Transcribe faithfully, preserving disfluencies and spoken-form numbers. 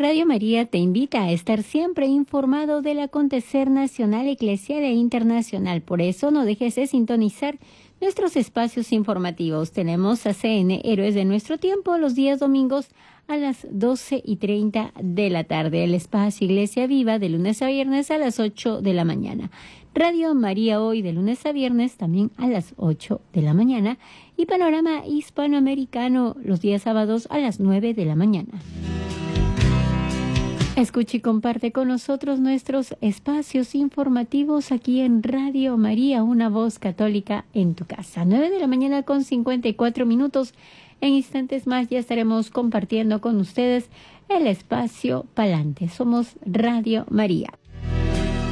Radio María te invita a estar siempre informado del acontecer nacional, eclesial e internacional. Por eso no dejes de sintonizar nuestros espacios informativos. Tenemos a C N Héroes de Nuestro Tiempo los días domingos a las doce y treinta de la tarde. El espacio Iglesia Viva de lunes a viernes a las ocho de la mañana. Radio María Hoy de lunes a viernes también a las ocho de la mañana. Y Panorama Hispanoamericano los días sábados a las nueve de la mañana. Escucha y comparte con nosotros nuestros espacios informativos aquí en Radio María, una voz católica en tu casa. nueve de la mañana con cincuenta y cuatro minutos. En instantes más ya estaremos compartiendo con ustedes el espacio Palante. Somos Radio María.